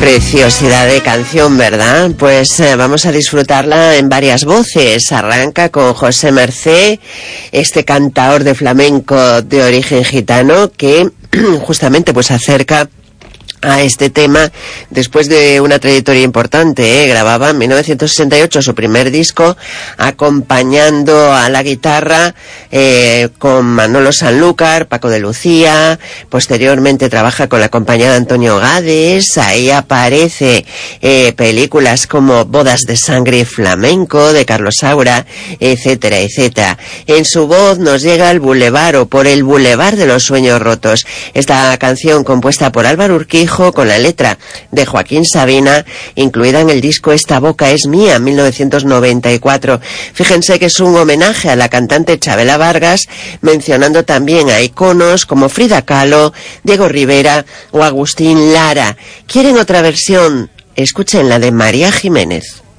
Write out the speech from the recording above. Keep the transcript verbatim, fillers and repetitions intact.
Preciosidad de canción, ¿verdad? Pues eh, vamos a disfrutarla en varias voces. Arranca con José Mercé, este cantador de flamenco de origen gitano que justamente pues acerca a este tema después de una trayectoria importante, ¿eh? Grababa en mil novecientos sesenta y ocho su primer disco acompañando a la guitarra eh, con Manolo Sanlúcar, Paco de Lucía. Posteriormente trabaja con la compañía de Antonio Gades. Ahí aparece eh, películas como Bodas de Sangre Flamenco de Carlos Saura, etcétera, etcétera. En su voz nos llega el Boulevard o Por el Boulevard de los Sueños Rotos. Esta canción compuesta por Álvaro Urquijo con la letra de Joaquín Sabina, incluida en el disco Esta Boca es Mía, mil novecientos noventa y cuatro. Fíjense que es un homenaje a la cantante Chabela Vargas, mencionando también a iconos como Frida Kahlo, Diego Rivera o Agustín Lara. ¿Quieren otra versión? Escuchen la de María Jiménez.